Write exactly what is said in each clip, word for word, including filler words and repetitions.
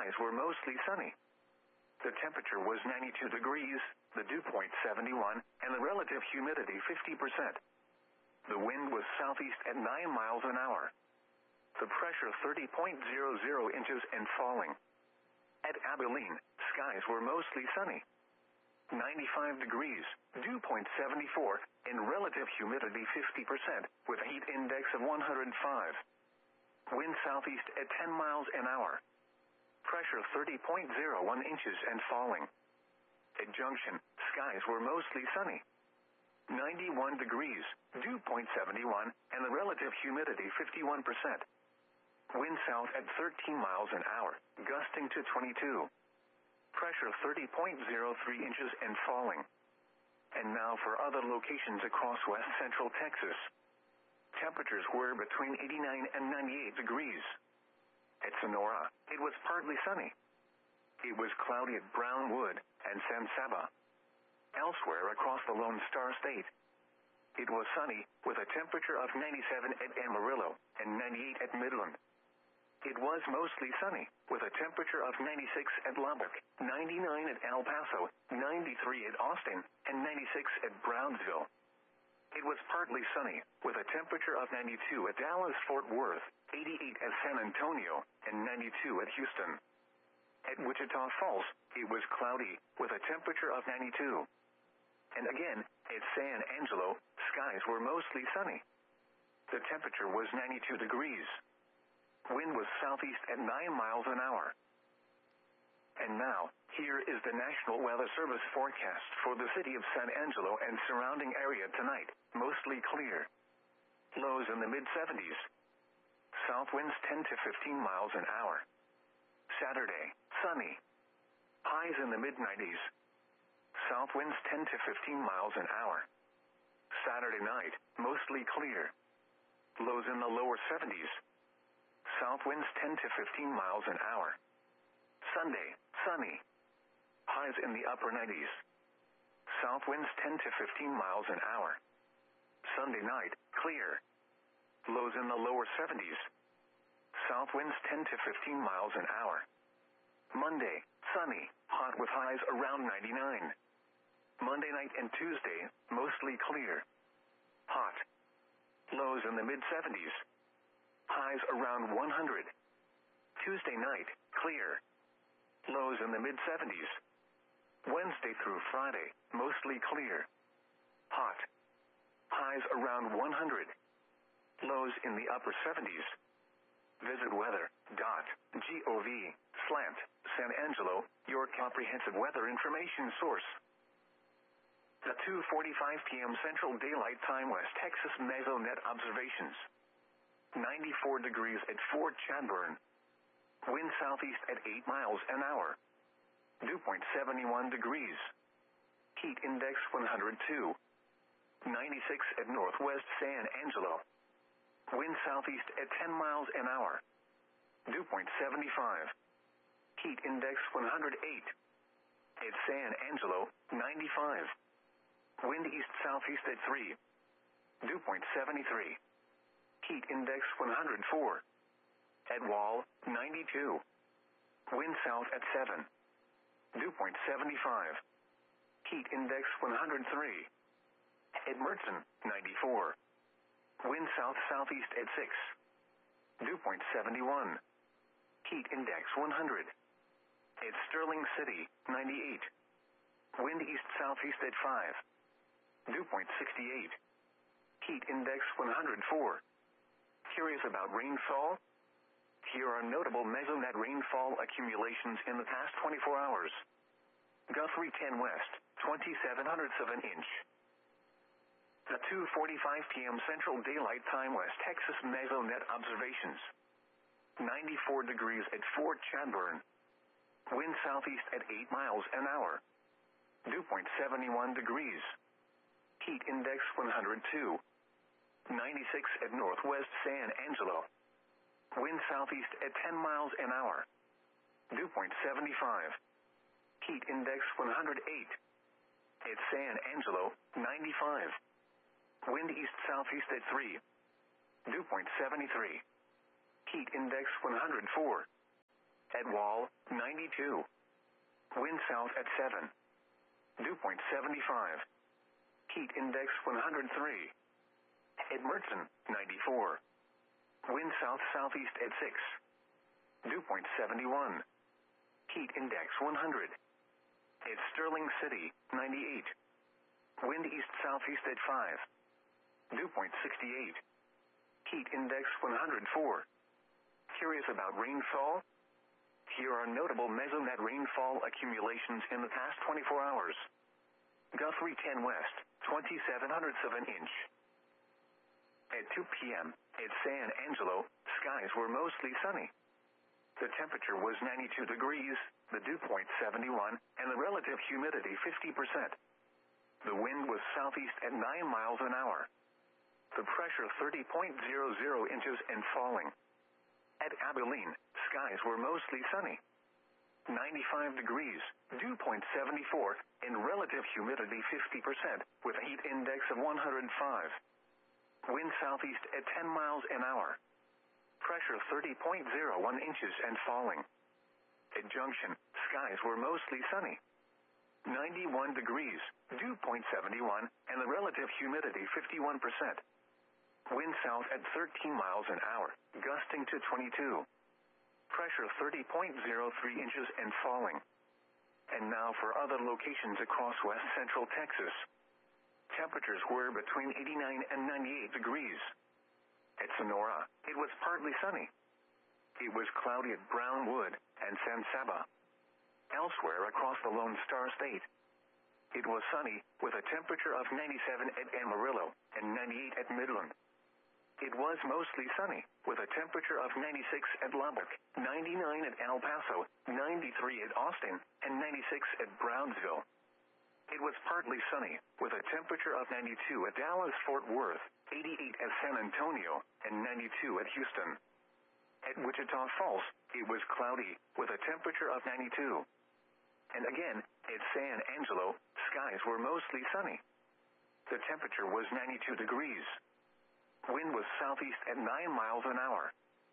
skies were mostly sunny. The temperature was ninety-two degrees, the dew point seventy-one, and the relative humidity fifty percent. The wind was southeast at nine miles an hour. The pressure thirty point zero zero inches and falling. At Abilene, skies were mostly sunny. ninety-five degrees, dew point seventy-four, and relative humidity fifty percent, with a heat index of one hundred five. Wind southeast at ten miles an hour. Pressure thirty point zero one inches and falling. At Junction, skies were mostly sunny. ninety-one degrees, dew point seventy-one, and the relative humidity fifty-one percent. Wind south at thirteen miles an hour, gusting to twenty-two. Pressure thirty point zero three inches and falling. And now for other locations across west central Texas. Temperatures were between eighty-nine and ninety-eight degrees. At Sonora, it was partly sunny. It was cloudy at Brownwood and San Saba. Elsewhere across the Lone Star State, it was sunny, with a temperature of ninety-seven at Amarillo and ninety-eight at Midland. It was mostly sunny, with a temperature of ninety-six at Lubbock, ninety-nine at El Paso, ninety-three at Austin, and ninety-six at Brownsville. It was partly sunny, with a temperature of ninety-two at Dallas-Fort Worth, eighty-eight at San Antonio, and ninety-two at Houston. At Wichita Falls, it was cloudy, with a temperature of ninety-two. And again, at San Angelo, skies were mostly sunny. The temperature was ninety-two degrees. Wind was southeast at nine miles an hour. And now, here is the National Weather Service forecast for the city of San Angelo and surrounding area tonight. Mostly clear. Lows in the mid seventies. South winds ten to fifteen miles an hour. Saturday, sunny. Highs in the mid nineties. South winds ten to fifteen miles an hour. Saturday night, mostly clear. Lows in the lower seventies. South winds ten to fifteen miles an hour. Sunday, sunny. Highs in the upper nineties. South winds ten to fifteen miles an hour. Sunday night, clear. Lows in the lower seventies. South winds ten to fifteen miles an hour. Monday, sunny, hot with highs around ninety-nine. Monday night and Tuesday, mostly clear. Hot. Lows in the mid seventies. Highs around one hundred. Tuesday night, clear. Lows in the mid seventies. Wednesday through Friday, mostly clear. Hot. Highs around one hundred. Lows in the upper seventies. Visit weather dot gov slant San Angelo, your comprehensive weather information source. The two forty-five p.m. Central Daylight Time West Texas Mesonet observations. ninety-four degrees at Fort Chadbourne. Wind southeast at eight miles an hour. Dew point seventy-one degrees. Heat index one hundred two. ninety-six at Northwest San Angelo. Wind southeast at ten miles an hour. Dew point seventy-five. Heat index one hundred eight. At San Angelo, ninety-five. Wind east-southeast at three. Dew point seventy-three. Heat index one hundred four. At Wall, ninety-two. Wind south at seven. Dew point seventy-five. Heat index one hundred three. At Mertzen, ninety-four. Wind south-southeast at six. Dew point seventy-one. Heat index one hundred. At Sterling City, ninety-eight. Wind east-southeast at five. Dew point sixty-eight. Heat index one hundred four. Curious about rainfall? Here are notable Mesonet rainfall accumulations in the past twenty-four hours. Guthrie ten West, twenty-seven hundredths of an inch. The two forty-five p.m. Central Daylight Time West Texas Mesonet observations. ninety-four degrees at Fort Chadbourne. Wind southeast at eight miles an hour. Dew point seventy-one degrees. Heat index one hundred two. ninety-six at Northwest San Angelo. Wind southeast at ten miles an hour. Dew point seventy-five. Heat index one hundred eight. At San Angelo, ninety-five. Wind east-southeast at three. Dew point seventy-three. Heat index one hundred four. At Wall, ninety-two. Wind south at seven. Dew point seventy-five. Heat index one hundred three. At Mertzen, ninety-four. Wind south-southeast at six. Dew point seventy-one. Heat index one hundred. At Sterling City, ninety-eight. Wind east-southeast at five. Dew point sixty-eight. Heat index one hundred four. Curious about rainfall? Here are notable mesonet rainfall accumulations in the past twenty-four hours. Guthrie ten West, twenty-seven hundredths of an inch. At two p.m., at San Angelo, skies were mostly sunny. The temperature was ninety-two degrees, the dew point seventy-one, and the relative humidity fifty percent. The wind was southeast at nine miles an hour. The pressure thirty point zero zero inches and falling. At Abilene, skies were mostly sunny. ninety-five degrees, dew point seventy-four, and relative humidity fifty percent, with a heat index of one hundred five. Wind southeast at ten miles an hour. Pressure thirty point zero one inches and falling. At Junction, skies were mostly sunny. ninety-one degrees, dew point seventy-one, and the relative humidity fifty-one percent. Wind south at thirteen miles an hour, gusting to twenty-two. Pressure thirty point zero three inches and falling. And now for other locations across west central Texas. Temperatures were between eighty-nine and ninety-eight degrees. At Sonora, it was partly sunny. It was cloudy at Brownwood and San Saba. Elsewhere across the Lone Star State, it was sunny with a temperature of ninety-seven at Amarillo and ninety-eight at Midland. It was mostly sunny with a temperature of ninety-six at Lubbock, ninety-nine at El Paso, ninety-three at Austin, and ninety-six at Brownsville. It was partly sunny with a temperature of ninety-two at Dallas-Fort Worth, eighty-eight at San Antonio, and ninety-two at Houston. At Wichita Falls, it was cloudy with a temperature of ninety-two. And again, at San Angelo, skies were mostly sunny. The temperature was ninety-two degrees. Wind was southeast at nine miles an hour.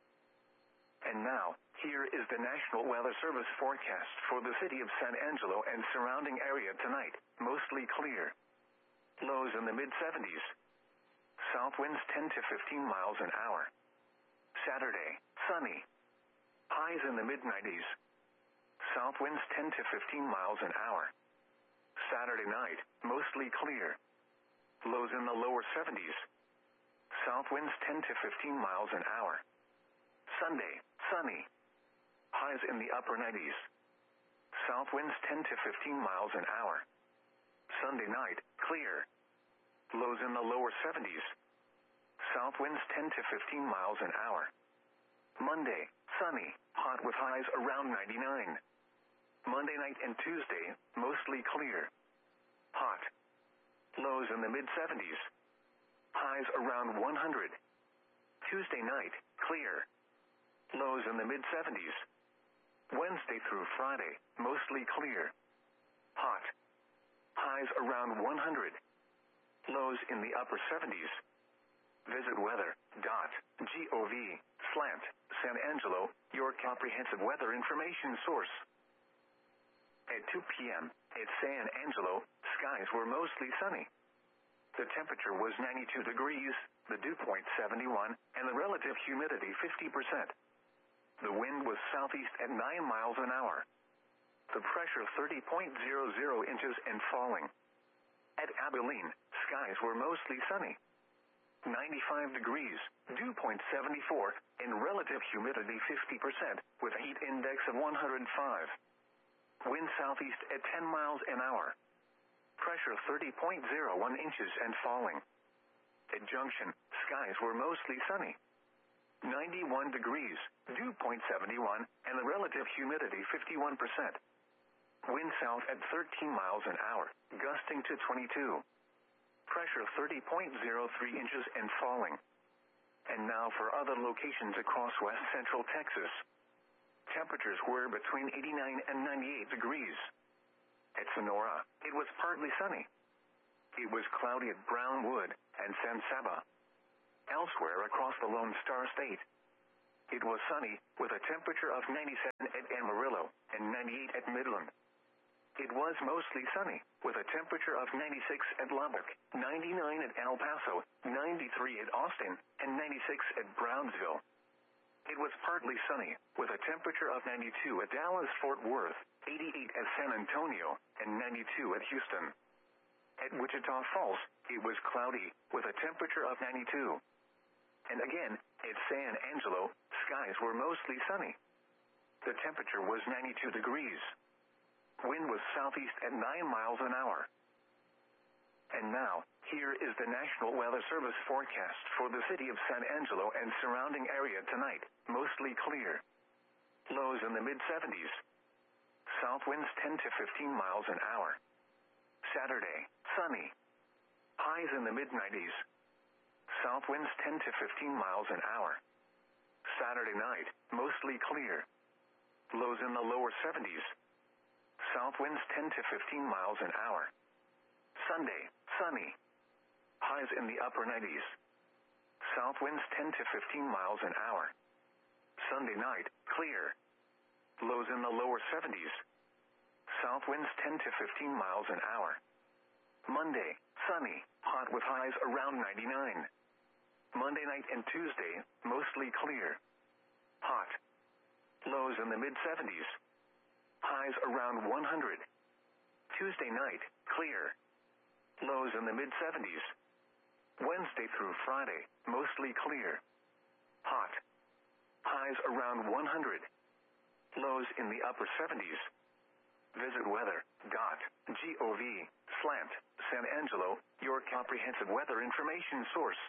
And now, here is the National Weather Service forecast for the city of San Angelo and surrounding area tonight. Mostly clear. Lows in the mid seventies. South winds ten to fifteen miles an hour. Saturday, sunny. Highs in the mid nineties. South winds ten to fifteen miles an hour. Saturday night, mostly clear. Lows in the lower seventies. South winds ten to fifteen miles an hour. Sunday, sunny. Highs in the upper nineties. South winds ten to fifteen miles an hour. Sunday night, clear. Lows in the lower seventies. South winds ten to fifteen miles an hour. Monday, sunny, hot with highs around ninety-nine. Monday night and Tuesday, mostly clear. Hot. Lows in the mid seventies. Highs around one hundred. Tuesday night, clear. Lows in the mid seventies. Wednesday through Friday, mostly clear. Hot. Highs around one hundred. Lows in the upper seventies. Visit weather dot gov slant San Angelo, your comprehensive weather information source. At two p.m., at San Angelo, skies were mostly sunny. The temperature was ninety-two degrees, the dew point seventy-one, and the relative humidity fifty percent. The wind was southeast at nine miles an hour. The pressure thirty point zero zero inches and falling. At Abilene, skies were mostly sunny. ninety-five degrees, dew point seventy-four, and relative humidity fifty percent, with a heat index of one hundred five. Wind southeast at ten miles an hour. Pressure thirty point zero one inches and falling. At Junction, skies were mostly sunny. ninety-one degrees, dew point seventy-one, and the relative humidity fifty-one percent. Wind south at thirteen miles an hour, gusting to twenty-two. Pressure thirty point zero three inches and falling. And now for other locations across west central Texas. Temperatures were between eighty-nine and ninety-eight degrees. At Sonora, it was partly sunny. It was cloudy at Brownwood and San Saba. Elsewhere across the Lone Star State, It was sunny, with a temperature of ninety-seven at Amarillo and ninety-eight at Midland. It was mostly sunny, with a temperature of ninety-six at Lubbock, ninety-nine at El Paso, ninety-three at Austin, and ninety-six at Brownsville. It was partly sunny, with a temperature of ninety-two at Dallas-Fort Worth, eighty-eight at San Antonio, and ninety-two at Houston. At Wichita Falls, it was cloudy, with a temperature of ninety-two. And again, at San Angelo, skies were mostly sunny. The temperature was ninety-two degrees. Wind was southeast at nine miles an hour. And now, here is the National Weather Service forecast for the city of San Angelo and surrounding area tonight. Mostly clear. Lows in the mid seventies. South winds ten to fifteen miles an hour. Saturday, sunny. Highs in the mid nineties. South winds ten to fifteen miles an hour. Saturday night, mostly clear. Lows in the lower seventies. South winds ten to fifteen miles an hour. Sunday, sunny. Highs in the upper nineties. South winds ten to fifteen miles an hour. Sunday night, clear. Lows in the lower seventies. South winds ten to fifteen miles an hour. Monday, sunny, hot with highs around ninety-nine. Monday night and Tuesday, mostly clear. Hot. Lows in the mid seventies. Highs around one hundred. Tuesday night, clear. Lows in the mid seventies. Wednesday through Friday, mostly clear. Hot. Highs around one hundred. Lows in the upper seventies. Visit weather dot gov slash San Angelo, your comprehensive weather information source.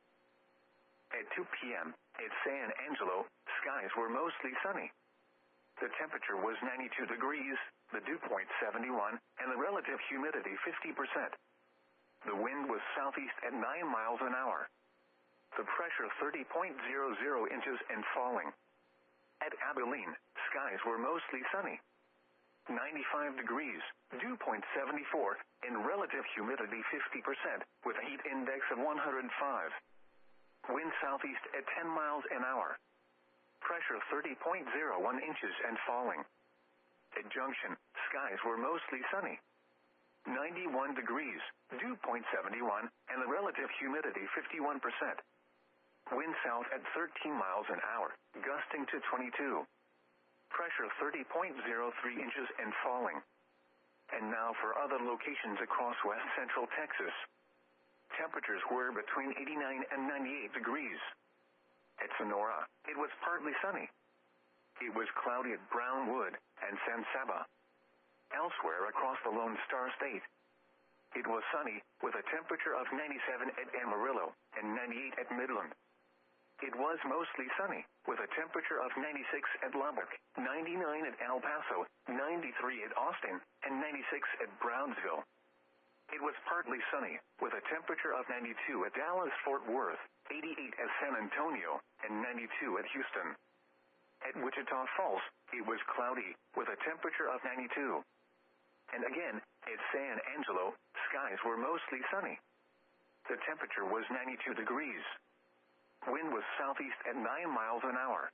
At two p.m., at San Angelo, skies were mostly sunny. The temperature was ninety-two degrees, the dew point seventy-one, and the relative humidity fifty percent. The wind was southeast at nine miles an hour. The pressure thirty point zero zero inches and falling. At Abilene, skies were mostly sunny. ninety-five degrees, dew point seventy-four, and relative humidity fifty percent, with a heat index of one hundred five. Wind southeast at ten miles an hour. Pressure thirty point zero one inches and falling. At Junction, skies were mostly sunny. ninety-one degrees, dew point seventy-one, and the relative humidity fifty-one percent. Wind south at thirteen miles an hour, gusting to twenty-two. Pressure thirty point zero three inches and falling. And now for other locations across west central Texas. Temperatures were between eighty-nine and ninety-eight degrees. At Sonora, it was partly sunny. It was cloudy at Brownwood and San Saba. Elsewhere across the Lone Star State, it was sunny, with a temperature of ninety-seven at Amarillo and ninety-eight at Midland. It was mostly sunny, with a temperature of ninety-six at Lubbock, ninety-nine at El Paso, ninety-three at Austin, and ninety-six at Brownsville. It was partly sunny, with a temperature of ninety-two at Dallas-Fort Worth, eighty-eight at San Antonio, and ninety-two at Houston. At Wichita Falls, it was cloudy, with a temperature of ninety-two. And again, at San Angelo, skies were mostly sunny. The temperature was ninety-two degrees. Wind was southeast at nine miles an hour.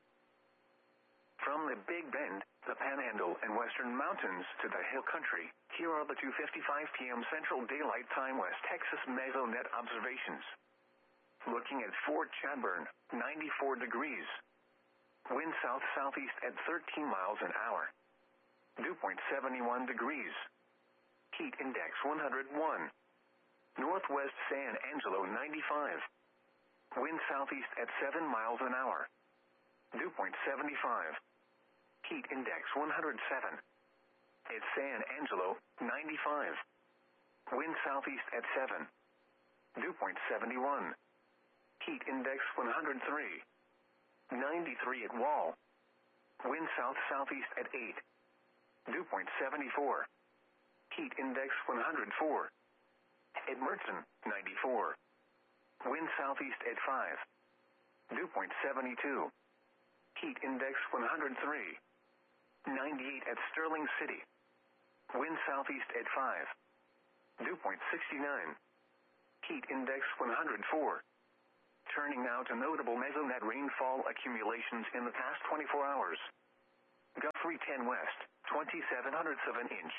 From the Big Bend, the Panhandle and Western Mountains to the Hill Country, here are the two fifty-five p.m. Central Daylight Time West Texas Mesonet observations. Looking at Fort Chadbourne, ninety-four degrees. Wind south-southeast at thirteen miles an hour. Dew point seventy-one degrees. Heat index one hundred one. Northwest San Angelo, ninety-five. Wind southeast at seven miles an hour. Dew point seventy-five. Heat index one hundred seven. At San Angelo, ninety-five. Wind southeast at seven. Dew point seventy-one. Heat index one hundred three. ninety-three at Wall. Wind south-southeast at eight. Dew point seventy-four. Heat index one hundred four. At Mertzen, ninety-four. Wind southeast at five. Dew point seventy-two. Heat index one hundred three. ninety-eight at Sterling City. Wind southeast at five. Dew point sixty-nine. Heat index one hundred four. Turning now to notable mesonet rainfall accumulations in the past twenty-four hours. Guthrie ten West, twenty-seven hundredths of an inch.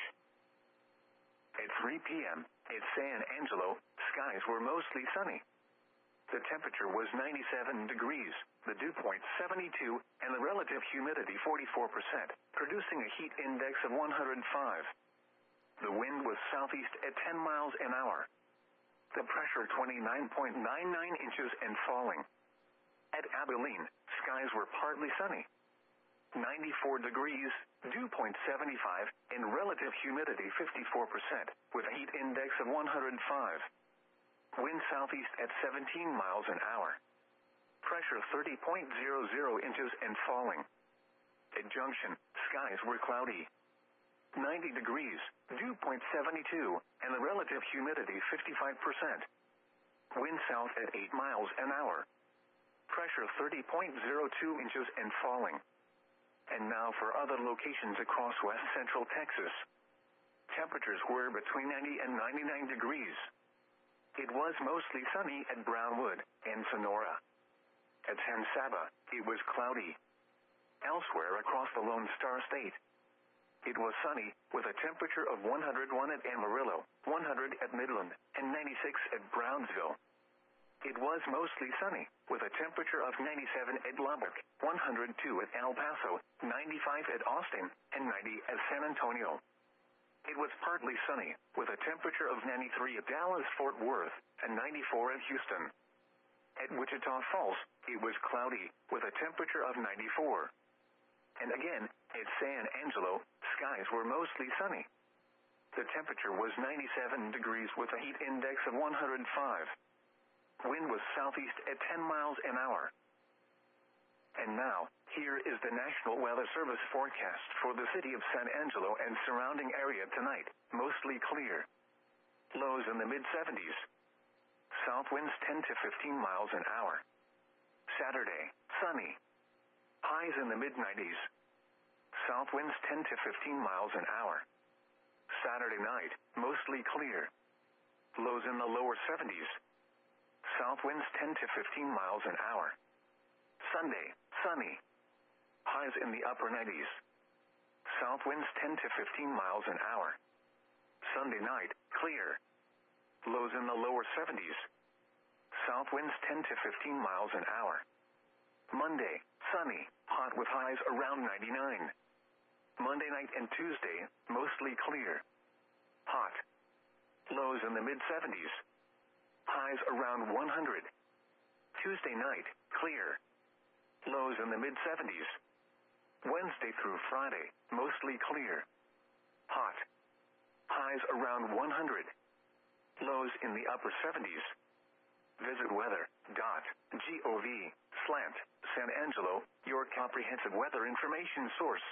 At three p.m., at San Angelo, skies were mostly sunny. The temperature was ninety-seven degrees, the dew point seventy-two, and the relative humidity forty-four percent, producing a heat index of one hundred five. The wind was southeast at ten miles an hour. The pressure twenty-nine point nine nine inches and falling. At Abilene, skies were partly sunny. ninety-four degrees, dew point seventy-five, and relative humidity fifty-four percent, with a heat index of one hundred five. Wind southeast at seventeen miles an hour. Pressure thirty point zero zero inches and falling. At Junction, skies were cloudy. ninety degrees, dew point seventy-two, and the relative humidity fifty-five percent. Wind south at eight miles an hour. Pressure thirty point zero two inches and falling. And now for other locations across west central Texas. Temperatures were between ninety and ninety-nine degrees. It was mostly sunny at Brownwood and Sonora. At San Saba, it was cloudy. Elsewhere across the Lone Star State, it was sunny, with a temperature of one hundred one at Amarillo, one hundred at Midland, and ninety-six at Brownsville. It was mostly sunny, with a temperature of ninety-seven at Lubbock, one hundred two at El Paso, ninety-five at Austin, and ninety at San Antonio. It was partly sunny, with a temperature of ninety-three at Dallas-Fort Worth, and ninety-four at Houston. At Wichita Falls, it was cloudy, with a temperature of ninety-four. And again, at San Angelo, skies were mostly sunny. The temperature was ninety-seven degrees with a heat index of one hundred five. Wind was southeast at ten miles an hour. And now, here is the National Weather Service forecast for the city of San Angelo and surrounding area tonight. Mostly clear. Lows in the mid seventies. South winds ten to fifteen miles an hour. Saturday, sunny. Highs in the mid nineties. South winds ten to fifteen miles an hour. Saturday night, mostly clear. Lows in the lower seventies. South winds ten to fifteen miles an hour. Sunday, sunny. Highs in the upper nineties. South winds ten to fifteen miles an hour. Sunday night, clear. Lows in the lower seventies. South winds ten to fifteen miles an hour. Monday, sunny, hot with highs around ninety-nine. Monday night and Tuesday, mostly clear. Hot. Lows in the mid seventies. Highs around one hundred. Tuesday night, clear. Lows in the mid seventies. Wednesday through Friday, mostly clear. Hot. Highs around one hundred. Lows in the upper seventies. Visit weather dot gov slash San Angelo, your comprehensive weather information source.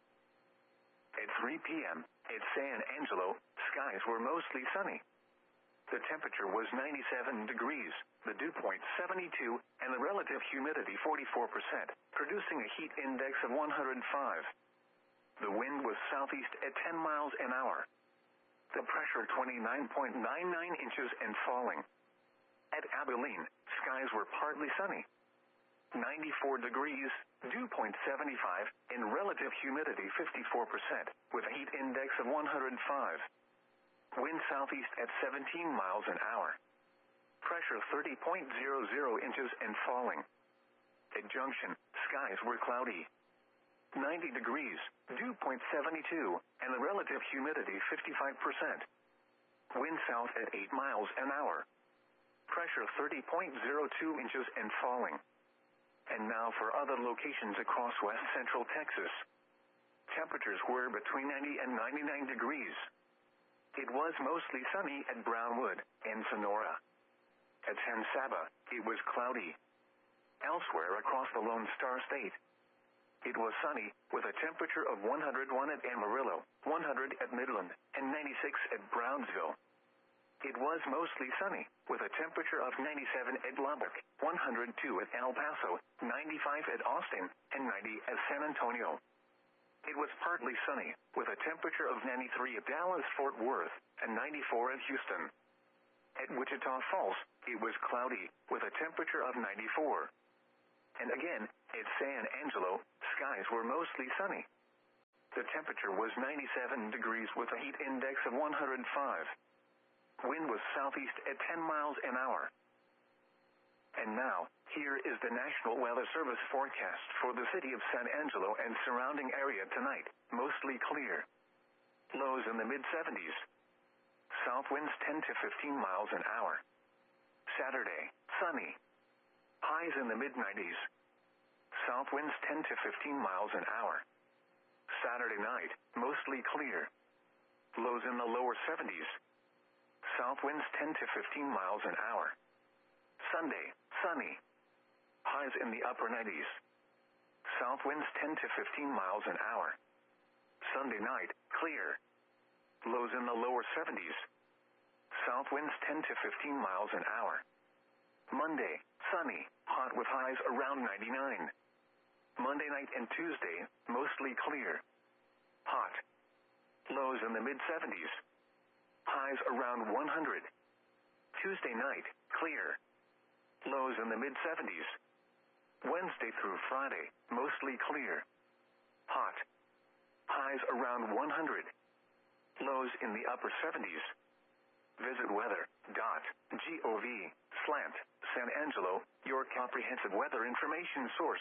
At three p.m., at San Angelo, skies were mostly sunny. The temperature was ninety-seven degrees, the dew point seventy-two, and the relative humidity forty-four percent, producing a heat index of one hundred five. The wind was southeast at ten miles an hour. The pressure twenty-nine point nine nine inches and falling. At Abilene, skies were partly sunny. ninety-four degrees, dew point seventy-five, and relative humidity fifty-four percent, with a heat index of one hundred five. Wind southeast at seventeen miles an hour. Pressure thirty point zero zero inches and falling. At Junction, skies were cloudy. ninety degrees, dew point seventy-two, and the relative humidity fifty-five percent. Wind south at eight miles an hour. Pressure thirty point zero two inches and falling. And now for other locations across west central Texas. Temperatures were between ninety and ninety-nine degrees. It was mostly sunny at Brownwood and Sonora. At San Saba, it was cloudy. Elsewhere across the Lone Star State, it was sunny, with a temperature of one hundred one at Amarillo, one hundred at Midland, and ninety-six at Brownsville. It was mostly sunny, with a temperature of ninety-seven at Lubbock, one hundred two at El Paso, ninety-five at Austin, and ninety at San Antonio. It was partly sunny, with a temperature of ninety-three at Dallas-Fort Worth, and ninety-four at Houston. At Wichita Falls, it was cloudy, with a temperature of ninety-four. And again, at San Angelo, skies were mostly sunny. The temperature was ninety-seven degrees with a heat index of one hundred five. Wind was southeast at ten miles an hour. And now, here is the National Weather Service forecast for the city of San Angelo and surrounding area tonight. Mostly clear. Lows in the mid seventies. South winds ten to fifteen miles an hour. Saturday, sunny. Highs in the mid nineties. South winds ten to fifteen miles an hour. Saturday night, mostly clear. Lows in the lower seventies. South winds ten to fifteen miles an hour. Sunday, sunny. Highs in the upper nineties. South winds ten to fifteen miles an hour. Sunday night, clear. Lows in the lower seventies. South winds ten to fifteen miles an hour. Monday, sunny, hot with highs around ninety-nine. Monday night and Tuesday, mostly clear. Hot. Lows in the mid seventies. Highs around one hundred. Tuesday night, clear. Lows in the mid seventies. Wednesday through Friday, mostly clear. Hot. Highs around one hundred. Lows in the upper seventies. Visit weather dot gov slash San Angelo, your comprehensive weather information source.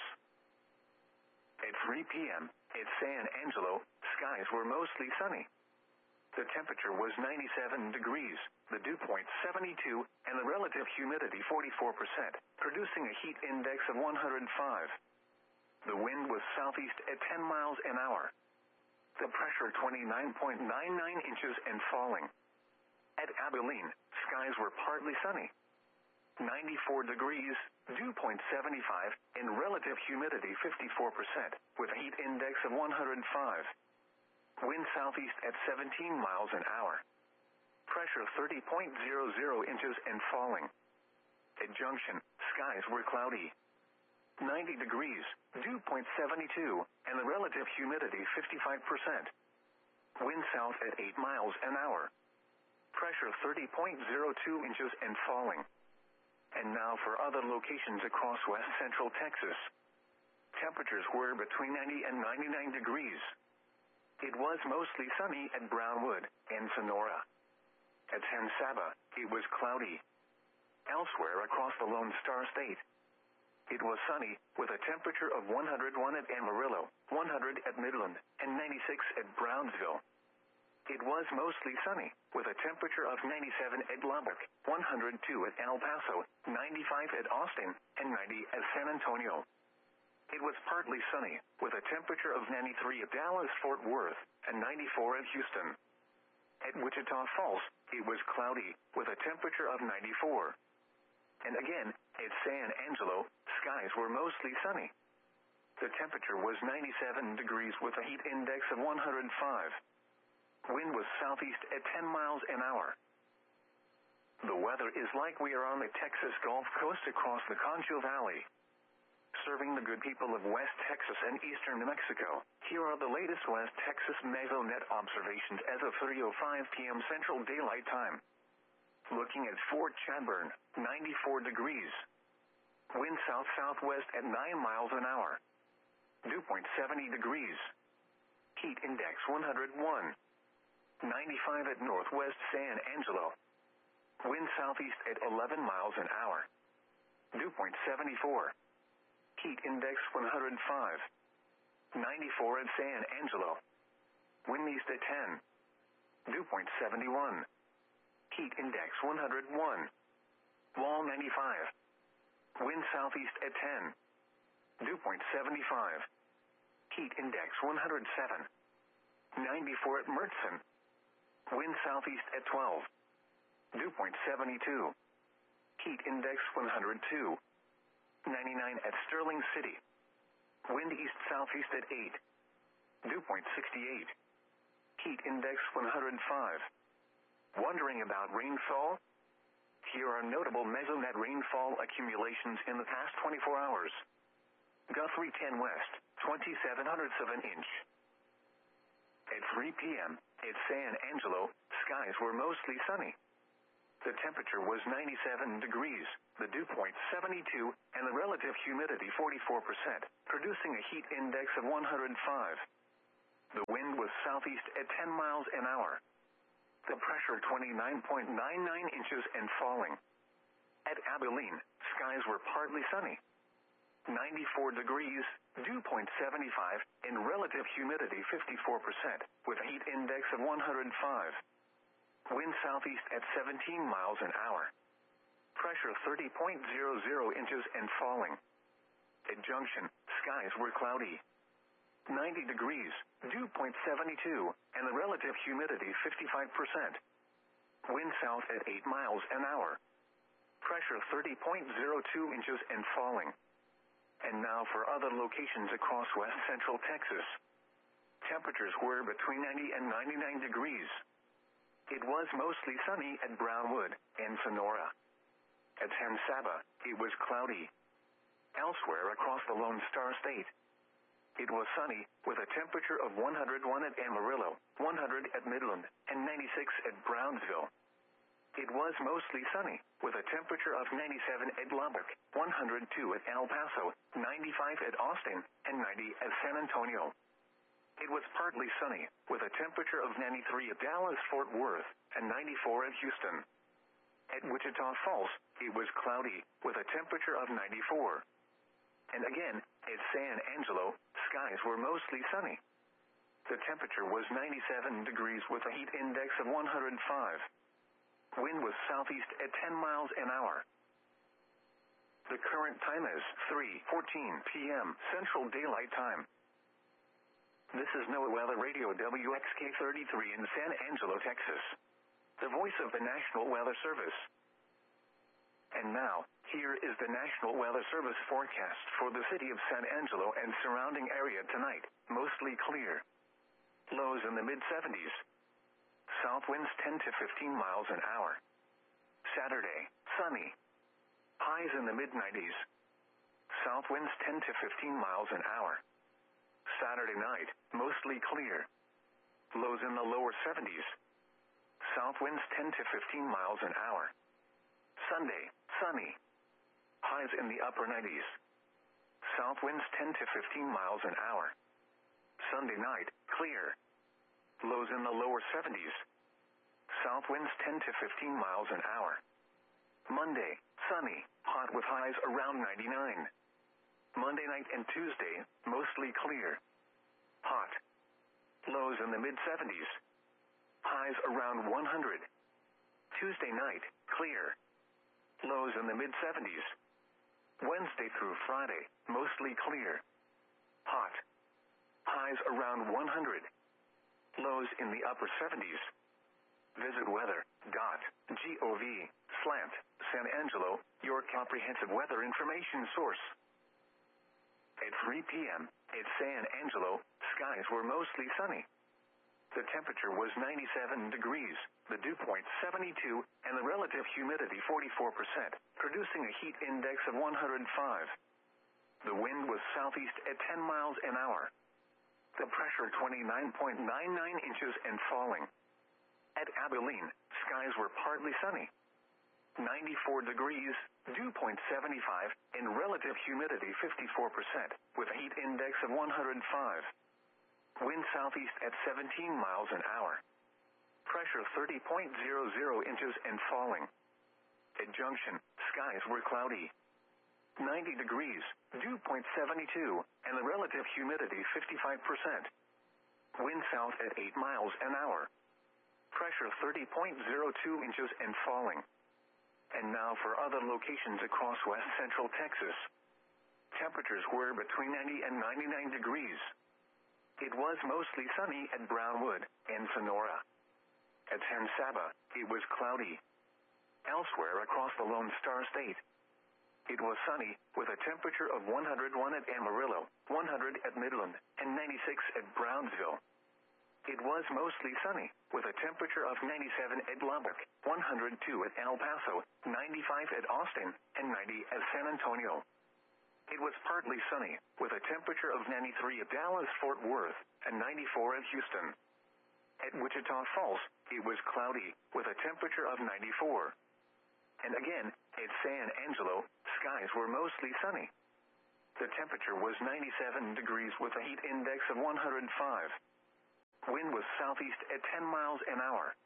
At three p.m., at San Angelo, skies were mostly sunny. The temperature was ninety-seven degrees, the dew point seventy-two, and the relative humidity forty-four percent, producing a heat index of one hundred five. The wind was southeast at ten miles an hour. The pressure twenty-nine point nine nine inches and falling. At Abilene, skies were partly sunny. ninety-four degrees, dew point seventy-five, and relative humidity fifty-four percent, with a heat index of one hundred five. Wind southeast at seventeen miles an hour. Pressure thirty point zero zero inches and falling. At Junction, skies were cloudy. ninety degrees, dew point seventy-two, and the relative humidity fifty-five percent. Wind south at eight miles an hour. Pressure thirty point zero two inches and falling. And now for other locations across west central Texas. Temperatures were between ninety and ninety-nine degrees. It was mostly sunny at Brownwood and Sonora. At San Saba, it was cloudy. Elsewhere across the Lone Star State, it was sunny, with a temperature of one hundred one at Amarillo, one hundred at Midland, and ninety-six at Brownsville. It was mostly sunny, with a temperature of ninety-seven at Lubbock, one hundred two at El Paso, ninety-five at Austin, and ninety at San Antonio. It was partly sunny, with a temperature of ninety-three at Dallas-Fort Worth, and ninety-four at Houston. At Wichita Falls, it was cloudy, with a temperature of ninety-four. And again, at San Angelo, skies were mostly sunny. The temperature was ninety-seven degrees with a heat index of one hundred five. Wind was southeast at ten miles an hour. The weather is like we are on the Texas Gulf Coast across the Concho Valley. Serving the good people of West Texas and eastern New Mexico, here are the latest West Texas Mesonet observations as of three oh five p.m. Central Daylight Time. Looking at Fort Chadbourne, ninety-four degrees. Wind south-southwest at nine miles an hour. Dew point seventy degrees. Heat index one hundred one. ninety-five at Northwest San Angelo. Wind southeast at eleven miles an hour. Dew point seventy-four. Heat index one hundred five. ninety-four at San Angelo. Wind east at ten. Dew point seventy-one. Heat index one hundred one. Wall ninety-five. Wind southeast at ten. Dew point seventy-five. Heat index one hundred seven. ninety-four at Mertzen. Wind southeast at twelve. Dew point seventy-two. Heat index one hundred two. ninety-nine at Sterling City. Wind east southeast at eight. Dew point sixty-eight. Heat index one hundred five. Wondering about rainfall? Here are notable Mesonet rainfall accumulations in the past twenty-four hours. Guthrie ten West, twenty-seven hundredths of an inch. At three p.m., at San Angelo, skies were mostly sunny. The temperature was ninety-seven degrees, the dew point seventy-two, and the relative humidity forty-four percent, producing a heat index of one hundred five. The wind was southeast at ten miles an hour. The pressure twenty-nine point nine nine inches and falling. At Abilene, skies were partly sunny. ninety-four degrees, dew point seventy-five, and relative humidity fifty-four percent, with a heat index of one hundred five. Wind southeast at seventeen miles an hour. Pressure thirty point zero zero inches and falling. At Junction, skies were cloudy. ninety degrees, dew point seventy-two, and the relative humidity fifty-five percent. Wind south at eight miles an hour. Pressure thirty point zero two inches and falling. And now for other locations across west central Texas. Temperatures were between ninety and ninety-nine degrees. It was mostly sunny at Brownwood and Sonora. At San Saba, it was cloudy. Elsewhere across the Lone Star State, it was sunny, with a temperature of one hundred one at Amarillo, one hundred at Midland, and ninety-six at Brownsville. It was mostly sunny, with a temperature of ninety-seven at Lubbock, one hundred two at El Paso, ninety-five at Austin, and ninety at San Antonio. It was partly sunny, with a temperature of ninety-three at Dallas-Fort Worth, and ninety-four at Houston. At Wichita Falls, it was cloudy, with a temperature of ninety-four. And again, at San Angelo, skies were mostly sunny. The temperature was ninety-seven degrees with a heat index of one hundred five. Wind was southeast at ten miles an hour. The current time is three fourteen p m Central Daylight Time. This is NOAA Weather Radio W X K thirty-three in San Angelo, Texas, the voice of the National Weather Service. And now, here is the National Weather Service forecast for the city of San Angelo and surrounding area tonight. Mostly clear. Lows in the mid seventies. South winds ten to fifteen miles an hour. Saturday, sunny. Highs in the mid nineties. South winds ten to fifteen miles an hour. Saturday night, mostly clear. Lows in the lower seventies. South winds ten to fifteen miles an hour. Sunday, sunny. Highs in the upper nineties. South winds ten to fifteen miles an hour. Sunday night, clear. Lows in the lower seventies. South winds ten to fifteen miles an hour. Monday, sunny, hot with highs around ninety-nine. Monday night and Tuesday, mostly clear. Hot. Lows in the mid seventies. Highs around one hundred. Tuesday night, clear. Lows in the mid seventies. Wednesday through Friday, mostly clear. Hot. Highs around one hundred. Lows in the upper seventies. Visit weather.gov slant San Angelo, your comprehensive weather information source. At three p m at San Angelo, skies were mostly sunny. The temperature was ninety-seven degrees, the dew point seventy-two, and the relative humidity forty-four percent, producing a heat index of one hundred five. The wind was southeast at ten miles an hour. The pressure twenty-nine point nine nine inches and falling. At Abilene, skies were partly sunny. ninety-four degrees, dew point seventy-five, and relative humidity fifty-four percent, with a heat index of one hundred five. Wind southeast at seventeen miles an hour. Pressure thirty point zero zero inches and falling. At Junction, skies were cloudy. ninety degrees, dew point seventy-two, and the relative humidity fifty-five percent. Wind south at eight miles an hour. Pressure thirty point zero two inches and falling. And now for other locations across west central Texas. Temperatures were between ninety and ninety-nine degrees. It was mostly sunny at Brownwood and Sonora. At San Saba, it was cloudy. Elsewhere across the Lone Star State, it was sunny, with a temperature of one hundred one at Amarillo, one hundred at Midland, and ninety-six at Brownsville. It was mostly sunny, with a temperature of ninety-seven at Lubbock, one hundred two at El Paso, ninety-five at Austin, and ninety at San Antonio. It was partly sunny, with a temperature of ninety-three at Dallas-Fort Worth, and ninety-four at Houston. At Wichita Falls, it was cloudy, with a temperature of ninety-four. And again, at San Angelo, skies were mostly sunny. The temperature was ninety-seven degrees with a heat index of one hundred five. Wind was southeast at ten miles an hour.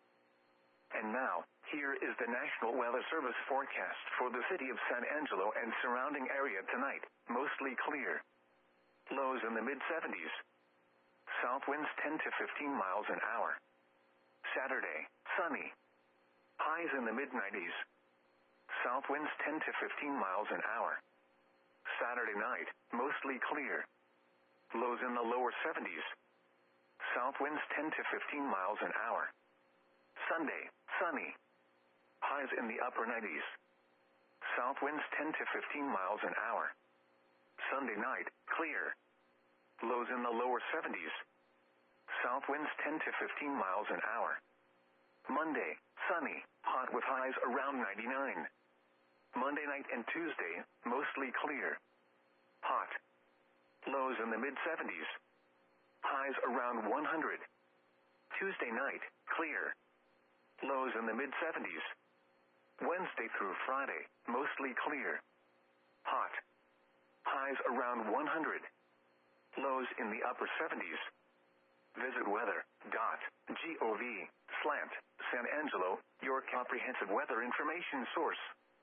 And now, here is the National Weather Service forecast for the city of San Angelo and surrounding area tonight. Mostly clear. Lows in the mid seventies. South winds ten to fifteen miles an hour. Saturday, sunny. Highs in the mid nineties. South winds ten to fifteen miles an hour. Saturday night, mostly clear. Lows in the lower seventies. South winds ten to fifteen miles an hour. Sunday, sunny. Highs in the upper nineties. South winds ten to fifteen miles an hour. Sunday night, clear. Lows in the lower seventies. South winds ten to fifteen miles an hour. Monday, sunny, hot with highs around ninety-nine. Monday night and Tuesday, mostly clear. Hot. Lows in the mid seventies. Highs around one hundred. Tuesday night, clear. Lows in the mid seventies. Wednesday through Friday, mostly clear. Hot. Highs around one hundred. Lows in the upper seventies. Visit weather dot gov slash San Angelo, your comprehensive weather information source.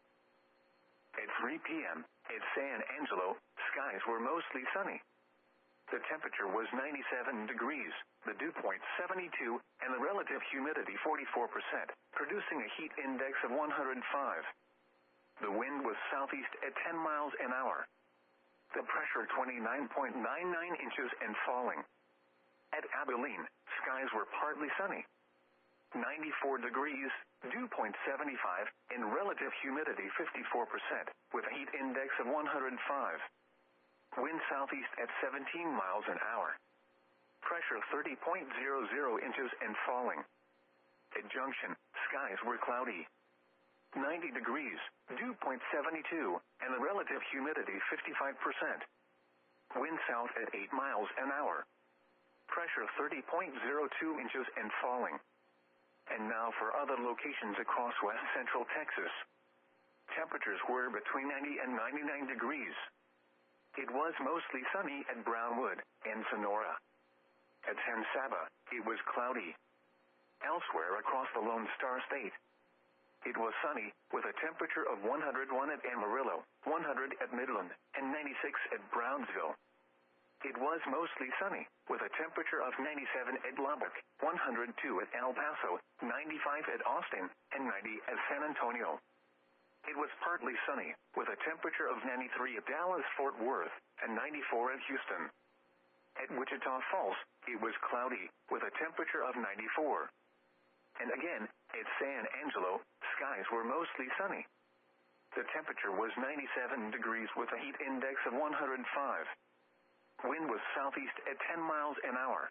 At three p.m., at San Angelo, skies were mostly sunny. The temperature was ninety-seven degrees, the dew point seventy-two, and the relative humidity forty-four percent, producing a heat index of one hundred five. The wind was southeast at ten miles an hour. The pressure twenty-nine point nine nine inches and falling. At Abilene, skies were partly sunny. ninety-four degrees, dew point seventy-five, and relative humidity fifty-four percent, with a heat index of one hundred five. Wind southeast at seventeen miles an hour. Pressure thirty point zero zero inches and falling. At Junction, skies were cloudy. ninety degrees, dew point seventy-two, and the relative humidity fifty-five percent. Wind south at eight miles an hour. Pressure thirty point zero two inches and falling. And now for other locations across west central Texas. Temperatures were between ninety and ninety-nine degrees. It was mostly sunny at Brownwood and Sonora. At San Saba, it was cloudy. Elsewhere across the Lone Star State, it was sunny, with a temperature of one hundred one at Amarillo, one hundred at Midland, and ninety-six at Brownsville. It was mostly sunny, with a temperature of ninety-seven at Lubbock, one hundred two at El Paso, ninety-five at Austin, and ninety at San Antonio. It was partly sunny, with a temperature of ninety-three at Dallas-Fort Worth, and ninety-four at Houston. At Wichita Falls, it was cloudy, with a temperature of ninety-four. And again, at San Angelo, skies were mostly sunny. The temperature was ninety-seven degrees with a heat index of one hundred five. Wind was southeast at ten miles an hour.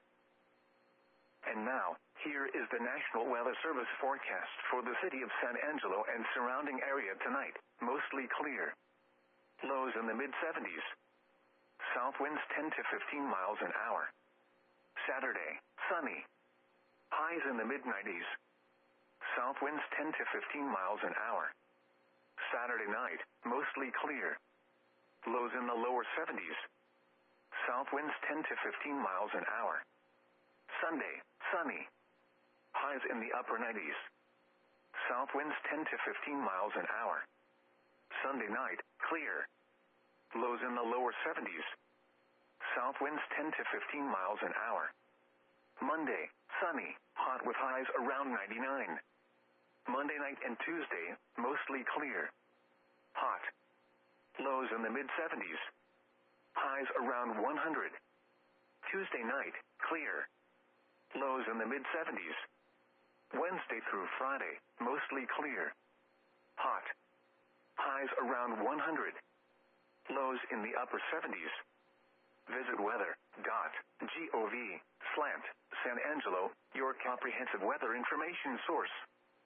And now, here is the National Weather Service forecast for the city of San Angelo and surrounding area tonight. Mostly clear. Lows in the mid seventies. South winds ten to fifteen miles an hour. Saturday, sunny. Highs in the mid nineties. South winds ten to fifteen miles an hour. Saturday night, mostly clear. Lows in the lower seventies. South winds ten to fifteen miles an hour. Sunday, sunny. Highs in the upper nineties. South winds ten to fifteen miles an hour. Sunday night, clear. Lows in the lower seventies. South winds ten to fifteen miles an hour. Monday, sunny, hot with highs around ninety-nine. Monday night and Tuesday, mostly clear. Hot. Lows in the mid seventies. Highs around one hundred. Tuesday night, clear. Lows in the mid seventies. Wednesday through Friday, mostly clear. Hot. Highs around one hundred. Lows in the upper seventies. Visit weather dot gov slash San Angelo, your comprehensive weather information source.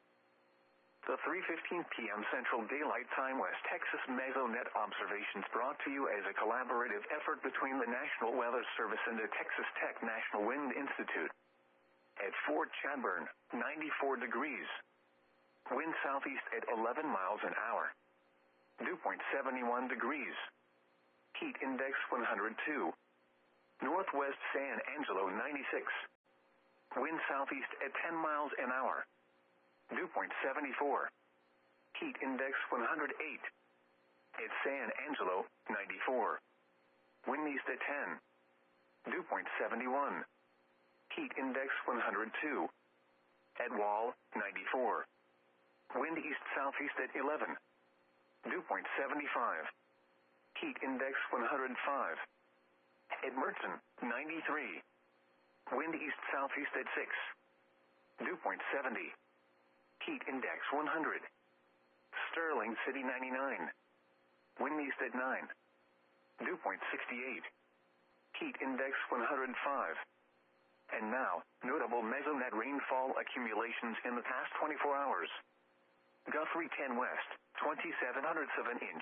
The three fifteen p.m. Central Daylight Time West Texas Mesonet observations brought to you as a collaborative effort between the National Weather Service and the Texas Tech National Wind Institute. At Fort Chadbourne, ninety-four degrees. Wind southeast at eleven miles an hour. Dew point seventy-one degrees. Heat index one hundred two. Northwest San Angelo ninety-six. Wind southeast at ten miles an hour. Dew point seventy-four. Heat index one hundred eight. At San Angelo ninety-four. Wind east at ten. Dew point seventy-one. Heat index one hundred two. At Wall ninety-four. Wind east-southeast at eleven. Dew point seventy-five. Heat index one hundred five. At Merton, ninety-three. Wind east-southeast at six. Dew point seventy. Heat index one hundred. Sterling City ninety-nine. Wind east at nine. Dew point sixty-eight. Heat index one hundred five. And now, notable mesonet rainfall accumulations in the past twenty-four hours. Guthrie ten west, twenty-seven hundredths of an inch.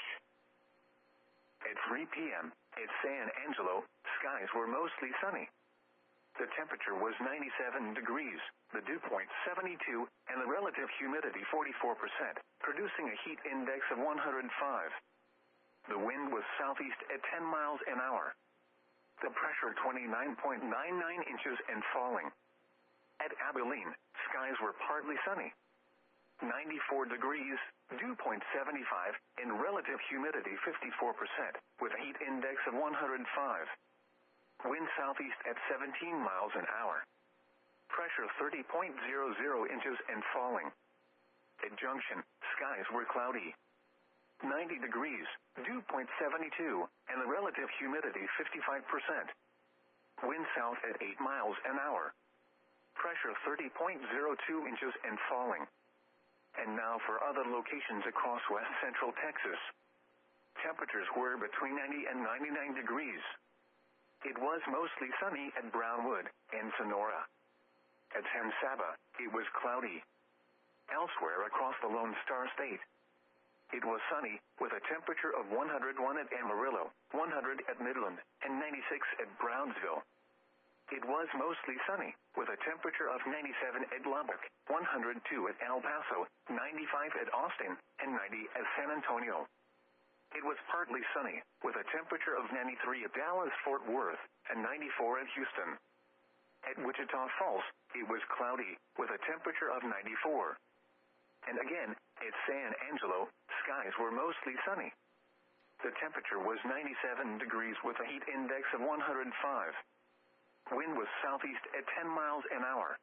At three p.m., at San Angelo, skies were mostly sunny. The temperature was ninety-seven degrees, the dew point seventy-two, and the relative humidity forty-four percent, producing a heat index of one hundred five. The wind was southeast at ten miles an hour. The pressure twenty-nine point nine nine inches and falling. At Abilene, skies were partly sunny. ninety-four degrees, dew point seventy-five, and relative humidity fifty-four percent, with a heat index of one hundred five. Wind southeast at seventeen miles an hour. Pressure thirty point zero zero inches and falling. At Junction, skies were cloudy. ninety degrees, dew point seventy-two, and the relative humidity fifty-five percent. Wind south at eight miles an hour. Pressure thirty point zero two inches and falling. And now for other locations across west central Texas. Temperatures were between ninety and ninety-nine degrees. It was mostly sunny at Brownwood and Sonora. At San Saba, it was cloudy. Elsewhere across the Lone Star State, it was sunny, with a temperature of one hundred one at Amarillo, one hundred at Midland, and ninety-six at Brownsville. It was mostly sunny, with a temperature of ninety-seven at Lubbock, one hundred two at El Paso, ninety-five at Austin, and ninety at San Antonio. It was partly sunny, with a temperature of ninety-three at Dallas-Fort Worth, and ninety-four at Houston. At Wichita Falls, it was cloudy, with a temperature of ninety-four. And again, at San Angelo, skies were mostly sunny. The temperature was ninety-seven degrees with a heat index of one hundred five. Wind was southeast at ten miles an hour.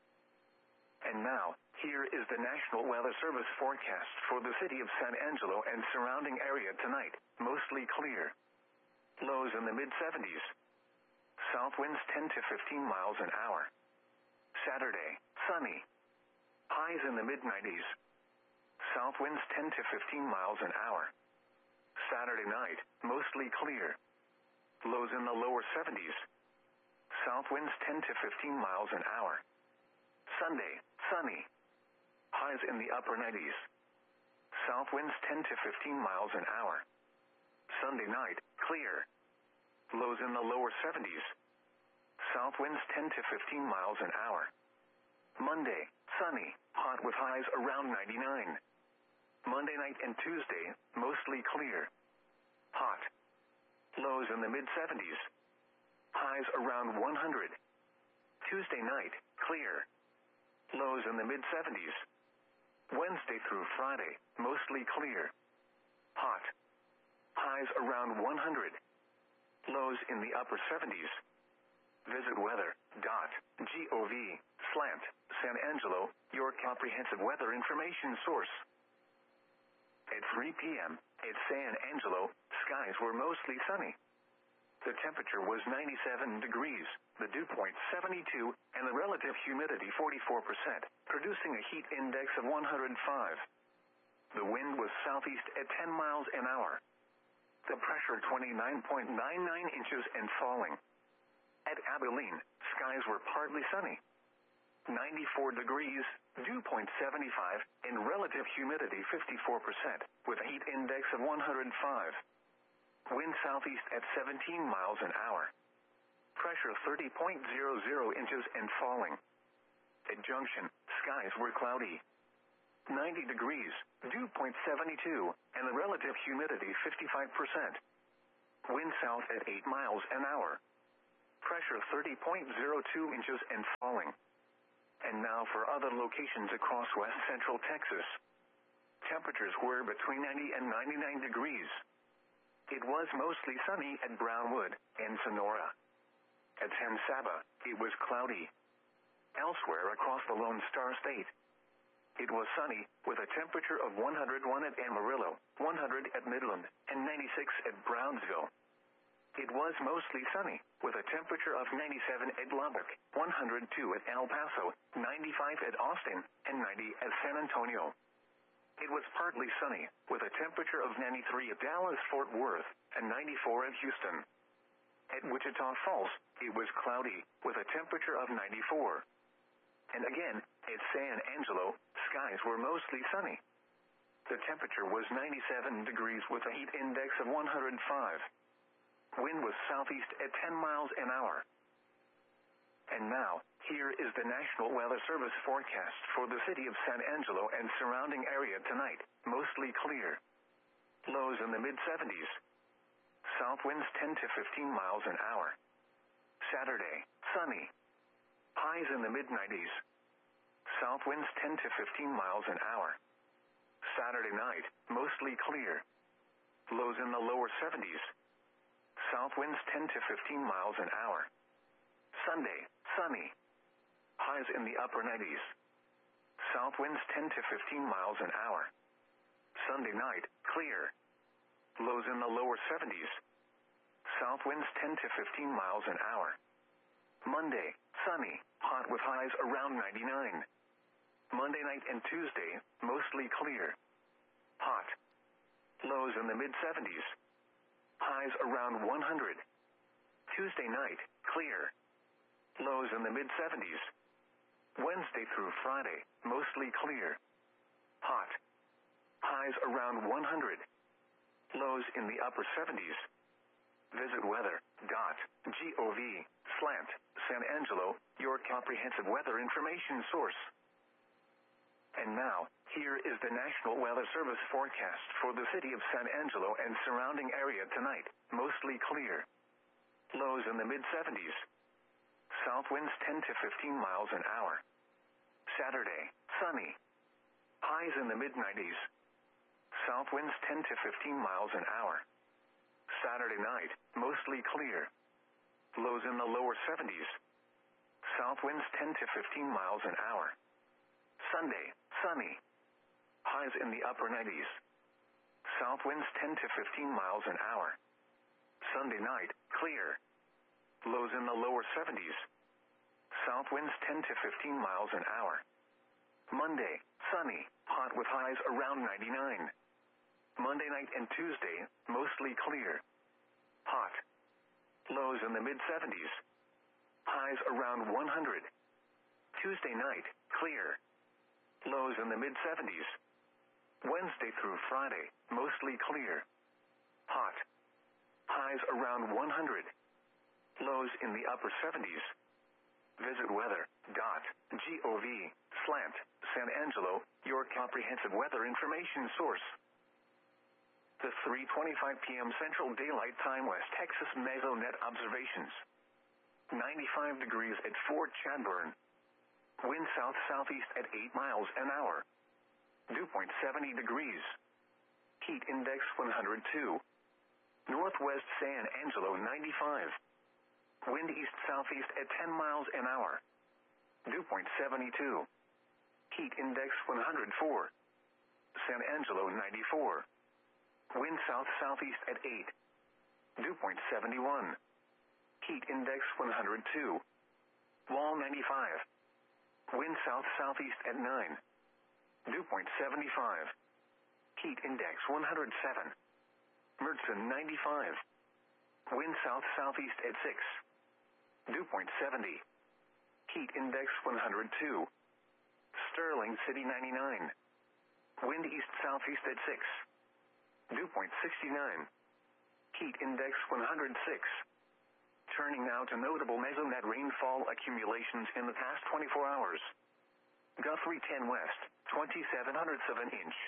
And now, here is the National Weather Service forecast for the city of San Angelo and surrounding area tonight. Mostly clear. Lows in the mid seventies. South winds ten to fifteen miles an hour. Saturday, sunny. Highs in the mid nineties. South winds ten to fifteen miles an hour. Saturday night, mostly clear. Lows in the lower seventies. South winds ten to fifteen miles an hour. Sunday, sunny. Highs in the upper nineties. South winds ten to fifteen miles an hour. Sunday night, clear. Lows in the lower seventies. South winds ten to fifteen miles an hour. Monday, sunny, hot with highs around ninety-nine. Monday night and Tuesday, mostly clear. Hot. Lows in the mid seventies. Highs around one hundred. Tuesday night, clear. Lows in the mid seventies. Wednesday through Friday, mostly clear. Hot. Highs around one hundred. Lows in the upper seventies. Visit weather dot gov slant San Angelo, your comprehensive weather information source. At three p.m., at San Angelo, skies were mostly sunny. The temperature was ninety-seven degrees, the dew point seventy-two, and the relative humidity forty-four percent, producing a heat index of one hundred five. The wind was southeast at ten miles an hour. The pressure twenty-nine point nine nine inches and falling. At Abilene, skies were partly sunny. ninety-four degrees, dew point seventy-five, and relative humidity fifty-four percent, with a heat index of one hundred five. Wind southeast at seventeen miles an hour. Pressure thirty point zero zero inches and falling. At Junction, skies were cloudy. ninety degrees, dew point seventy-two, and the relative humidity fifty-five percent. Wind south at eight miles an hour. Pressure thirty point zero two inches and falling. And now for other locations across west central Texas. Temperatures were between ninety and ninety-nine degrees. It was mostly sunny at Brownwood and Sonora. At San Saba, it was cloudy. Elsewhere across the Lone Star State, it was sunny, with a temperature of one hundred one at Amarillo, one hundred at Midland, and ninety-six at Brownsville. It was mostly sunny, with a temperature of ninety-seven at Lubbock, one hundred two at El Paso, ninety-five at Austin, and ninety at San Antonio. It was partly sunny, with a temperature of ninety-three at Dallas-Fort Worth, and ninety-four at Houston. At Wichita Falls, it was cloudy, with a temperature of ninety-four. And again, at San Angelo, skies were mostly sunny. The temperature was ninety-seven degrees with a heat index of one hundred five. Wind was southeast at ten miles an hour. And now, here is the National Weather Service forecast for the city of San Angelo and surrounding area tonight. Mostly clear. Lows in the mid seventies. South winds ten to fifteen miles an hour. Saturday, sunny. Highs in the mid nineties. South winds ten to fifteen miles an hour. Saturday night, mostly clear. Lows in the lower seventies. South winds ten to fifteen miles an hour. Sunday, sunny. Highs in the upper nineties. South winds ten to fifteen miles an hour. Sunday night, clear. Lows in the lower seventies. South winds ten to fifteen miles an hour. Monday, sunny, hot with highs around ninety-nine. Monday night and Tuesday, mostly clear. Hot. Lows in the mid seventies. Highs around one hundred. Tuesday night, clear. Lows in the mid seventies. Wednesday through Friday, mostly clear. Hot. Highs around one hundred. Lows in the upper seventies. Visit weather dot gov slash San Angelo, your comprehensive weather information source. And now, here is the National Weather Service forecast for the city of San Angelo and surrounding area tonight. Mostly clear. Lows in the mid seventies. South winds ten to fifteen miles an hour. Saturday, sunny. Highs in the mid nineties. South winds ten to fifteen miles an hour. Saturday night, mostly clear. Lows in the lower seventies. South winds ten to fifteen miles an hour. Sunday, sunny. Highs in the upper nineties. South winds ten to fifteen miles an hour. Sunday night, clear. Lows in the lower seventies. South winds ten to fifteen miles an hour. Monday, sunny, hot with highs around ninety-nine. Monday night and Tuesday, mostly clear. Hot. Lows in the mid seventies. Highs around one hundred. Tuesday night, clear. Lows in the mid seventies. Wednesday through Friday, mostly clear. Hot. Highs around one hundred. Lows in the upper seventies. Visit weather dot gov slash San Angelo, your comprehensive weather information source. The three twenty-five p m Central Daylight Time West Texas Mesonet observations. ninety-five degrees at Fort Chadbourne. Wind south-southeast at eight miles an hour. Dew point seventy degrees. Heat index one hundred two. Northwest San Angelo ninety-five. Wind east-southeast at ten miles an hour. Dew point seventy-two. Heat index one hundred four. San Angelo ninety-four. Wind south-southeast at eight. Dew point seventy-one. Heat index one hundred two. Wall ninety-five. Wind south-southeast at nine. Dew point seventy-five. Heat index one hundred seven. Mertzen ninety-five. Wind south-southeast at six. Dew point seventy. Heat index one hundred two. Sterling City ninety-nine. Wind east-southeast at six. Dew point sixty-nine. Heat index one hundred six. Turning now to notable Mesonet rainfall accumulations in the past twenty-four hours. Guthrie ten West, twenty-seven hundredths of an inch.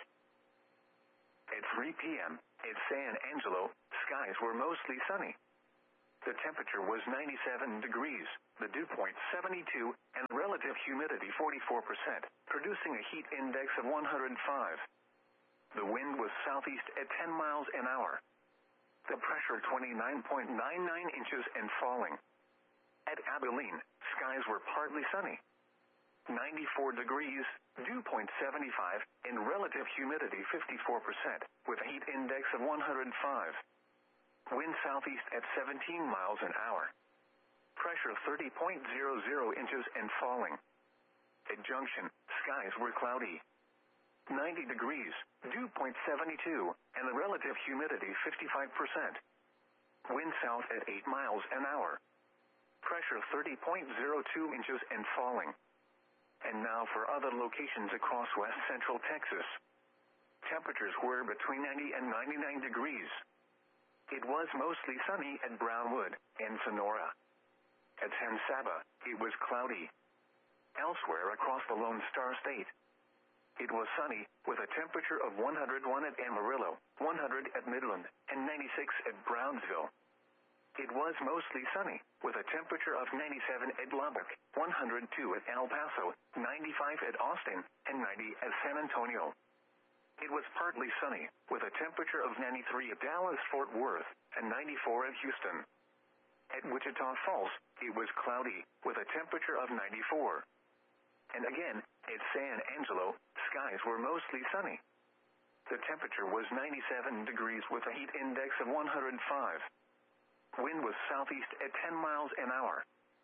At three p.m., at San Angelo, skies were mostly sunny. The temperature was ninety-seven degrees, the dew point seventy-two, and relative humidity forty-four percent, producing a heat index of one hundred five. The wind was southeast at ten miles an hour. The pressure twenty-nine point nine nine inches and falling. At Abilene, skies were partly sunny. ninety-four degrees, dew point seventy-five, and relative humidity fifty-four percent, with a heat index of one hundred five. Wind southeast at seventeen miles an hour. Pressure thirty point zero zero inches and falling. At Junction, skies were cloudy. ninety degrees, dew point seventy-two, and the relative humidity fifty-five percent. Wind south at eight miles an hour. Pressure thirty point zero two inches and falling. And now for other locations across west central Texas. Temperatures were between ninety and ninety-nine degrees. It was mostly sunny at Brownwood and Sonora. At San Saba, it was cloudy. Elsewhere across the Lone Star State, it was sunny, with a temperature of one hundred one at Amarillo, one hundred at Midland, and ninety-six at Brownsville. It was mostly sunny, with a temperature of ninety-seven at Lubbock, one hundred two at El Paso, ninety-five at Austin, and ninety at San Antonio. It was partly sunny, with a temperature of ninety-three at Dallas-Fort Worth, and ninety-four at Houston. At Wichita Falls, it was cloudy, with a temperature of ninety-four. And again, at San Angelo, skies were mostly sunny. The temperature was ninety-seven degrees with a heat index of one hundred five. Wind was southeast at ten miles an hour.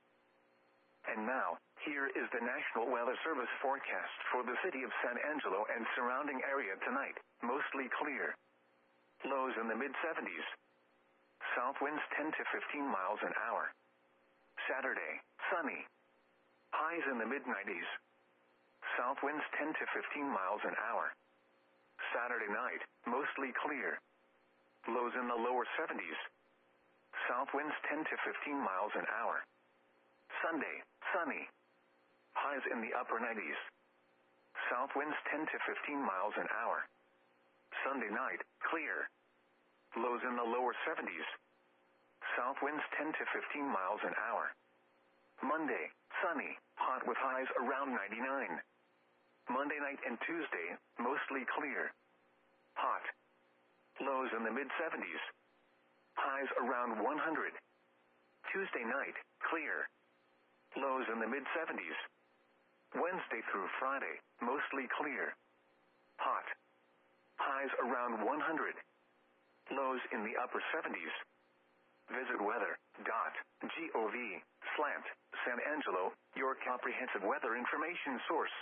And now, here is the National Weather Service forecast for the city of San Angelo and surrounding area tonight. Mostly clear. Lows in the mid seventies. South winds ten to fifteen miles an hour. Saturday, sunny. Highs in the mid nineties. South winds ten to fifteen miles an hour. Saturday night, mostly clear. Lows in the lower seventies. South winds ten to fifteen miles an hour. Sunday, sunny. Highs in the upper nineties. South winds ten to fifteen miles an hour. Sunday night, clear. Lows in the lower seventies. South winds ten to fifteen miles an hour. Monday, sunny, hot with highs around ninety-nine. Monday night and Tuesday, mostly clear. Hot. Lows in the mid seventies. Highs around one hundred. Tuesday night, clear. Lows in the mid seventies. Wednesday through Friday, mostly clear. Hot. Highs around one hundred. Lows in the upper seventies. Visit weather dot gov slash San Angelo, your comprehensive weather information source.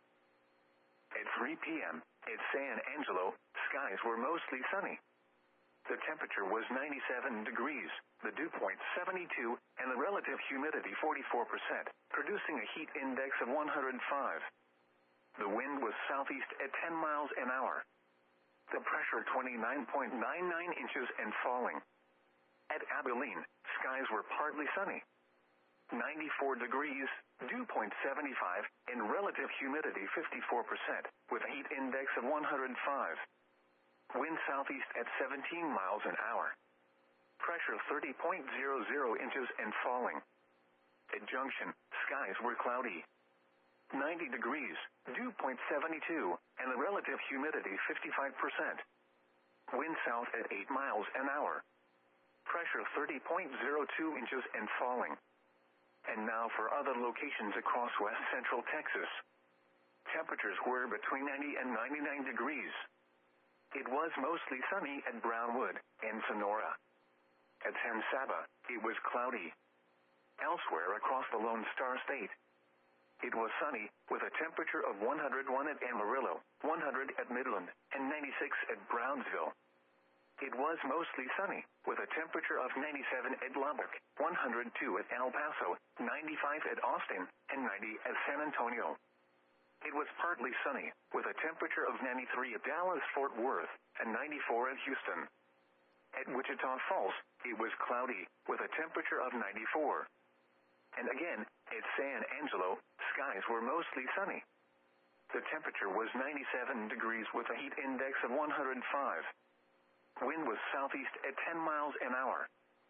At three p.m., at San Angelo, skies were mostly sunny. The temperature was ninety-seven degrees, the dew point seventy-two, and the relative humidity forty-four percent, producing a heat index of one hundred five. The wind was southeast at ten miles an hour. The pressure twenty-nine point nine nine inches and falling. At Abilene, skies were partly sunny. ninety-four degrees, dew point seventy-five, and relative humidity fifty-four percent, with a heat index of one hundred five. Wind southeast at seventeen miles an hour. Pressure thirty point zero zero inches and falling. At Junction, skies were cloudy. ninety degrees, dew point seventy-two, and the relative humidity fifty-five percent. Wind south at eight miles an hour. Pressure thirty point zero two inches and falling. And now for other locations across west central Texas. Temperatures were between ninety and ninety-nine degrees. It was mostly sunny at Brownwood and Sonora. At San Saba, it was cloudy. Elsewhere across the Lone Star State, it was sunny, with a temperature of one hundred one at Amarillo, one hundred at Midland, and ninety-six at Brownsville. It was mostly sunny, with a temperature of ninety-seven at Lubbock, one hundred two at El Paso, ninety-five at Austin, and ninety at San Antonio. It was partly sunny, with a temperature of ninety-three at Dallas-Fort Worth, and ninety-four at Houston. At Wichita Falls, it was cloudy, with a temperature of ninety-four. And again, at San Angelo, skies were mostly sunny. The temperature was ninety-seven degrees with a heat index of one hundred five. Wind was southeast at ten miles an hour.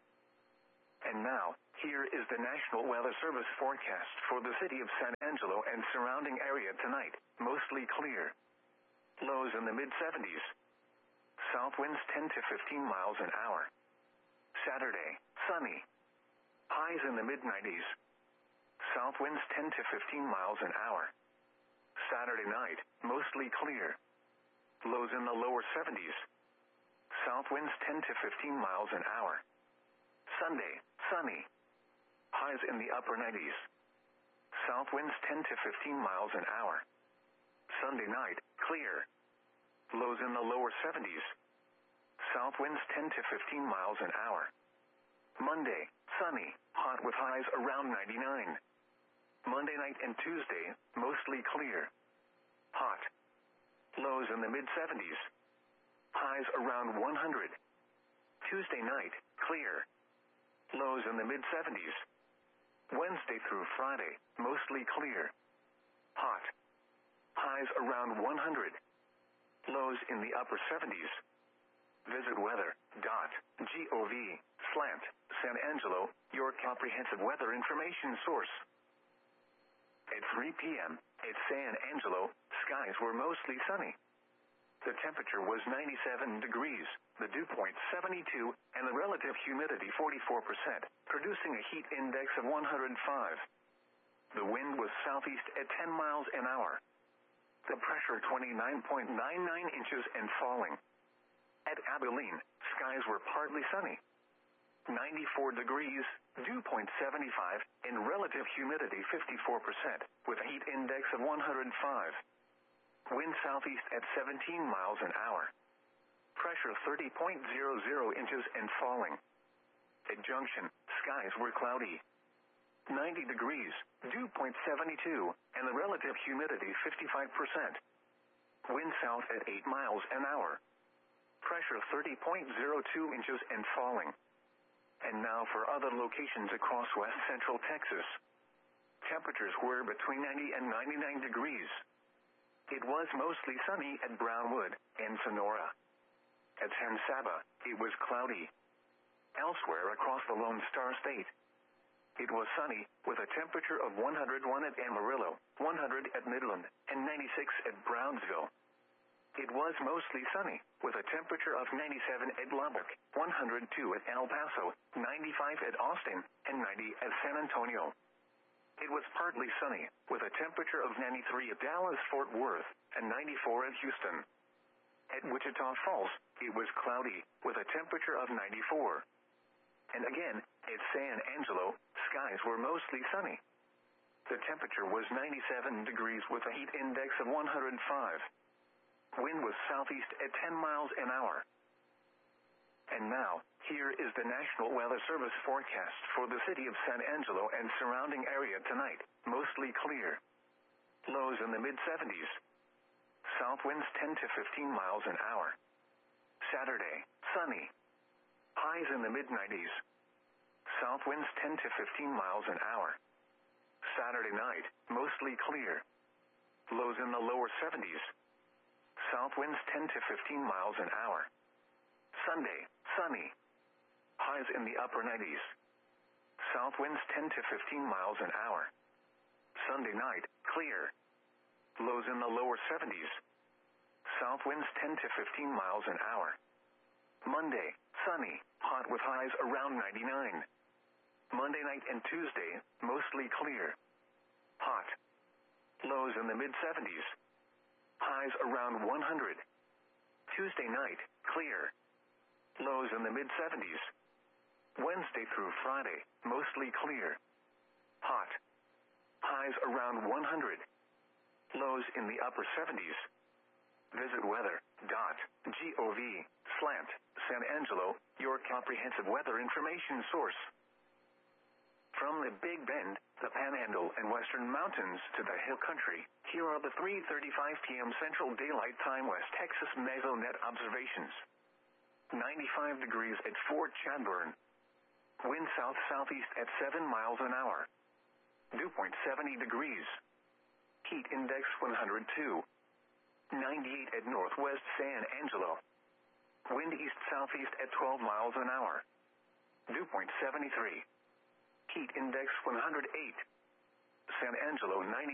And now, here is the National Weather Service forecast for the city of San Angelo and surrounding area tonight. Mostly clear. Lows in the mid seventies. South winds ten to fifteen miles an hour. Saturday, sunny. Highs in the mid nineties. South winds ten to fifteen miles an hour. Saturday night, mostly clear. Lows in the lower seventies. South winds ten to fifteen miles an hour. Sunday, sunny. Highs in the upper nineties. South winds ten to fifteen miles an hour. Sunday night, clear. Lows in the lower seventies. South winds ten to fifteen miles an hour. Monday, sunny, hot with highs around ninety-nine. Monday night and Tuesday, mostly clear. Hot. Lows in the mid seventies. Highs around one hundred. Tuesday night, clear. Lows in the mid seventies. Wednesday through Friday, mostly clear. Hot. Highs around one hundred. Lows in the upper seventies. Visit weather.gov slant San Angelo, your comprehensive weather information source. At three p.m., at San Angelo, skies were mostly sunny. The temperature was ninety-seven degrees, the dew point seventy-two, and the relative humidity forty-four percent, producing a heat index of one hundred five. The wind was southeast at ten miles an hour. The pressure twenty-nine point nine nine inches and falling. At Abilene, skies were partly sunny. ninety-four degrees, dew point seventy-five, and relative humidity fifty-four percent, with a heat index of one hundred five. Wind southeast at seventeen miles an hour. Pressure thirty point zero zero inches and falling. At Junction, skies were cloudy. ninety degrees, dew point seventy-two, and the relative humidity fifty-five percent. Wind south at eight miles an hour. Pressure thirty point zero two inches and falling. And now for other locations across west central Texas. Temperatures were between ninety and ninety-nine degrees. It was mostly sunny at Brownwood and Sonora. At San Saba, it was cloudy. Elsewhere across the Lone Star State, it was sunny, with a temperature of one hundred one at Amarillo, one hundred at Midland, and ninety-six at Brownsville. It was mostly sunny, with a temperature of ninety-seven at Lubbock, one hundred two at El Paso, ninety-five at Austin, and ninety at San Antonio. It was partly sunny, with a temperature of ninety-three at Dallas-Fort Worth, and ninety-four at Houston. At Wichita Falls, it was cloudy, with a temperature of ninety-four. And again, at San Angelo, skies were mostly sunny. The temperature was ninety-seven degrees with a heat index of one hundred five. Wind was southeast at ten miles an hour. And now, here is the National Weather Service forecast for the city of San Angelo and surrounding area tonight. Mostly clear. Lows in the mid seventies. South winds ten to fifteen miles an hour. Saturday, sunny. Highs in the mid nineties. South winds ten to fifteen miles an hour. Saturday night, mostly clear. Lows in the lower seventies. South winds ten to fifteen miles an hour. Sunday, sunny. Highs in the upper nineties. South winds ten to fifteen miles an hour. Sunday night, clear. Lows in the lower seventies. South winds ten to fifteen miles an hour. Monday, sunny, hot with highs around ninety-nine. Monday night and Tuesday, mostly clear. Hot. Lows in the mid seventies. Highs around one hundred. Tuesday night, clear. Lows in the mid seventies. Wednesday through Friday, mostly clear. Hot. Highs around one hundred. Lows in the upper seventies. Visit weather.gov slant San Angelo, your comprehensive weather information source. From the Big Bend, the Panhandle and Western Mountains to the Hill Country, here are the three thirty-five p.m. Central Daylight Time West Texas Mesonet observations. ninety-five degrees at Fort Chadbourne. Wind south-southeast at seven miles an hour. Dew point seventy degrees. Heat index one hundred two. ninety-eight at northwest San Angelo. Wind east-southeast at twelve miles an hour. Dew point seventy-three. Heat index one hundred eight. San Angelo ninety.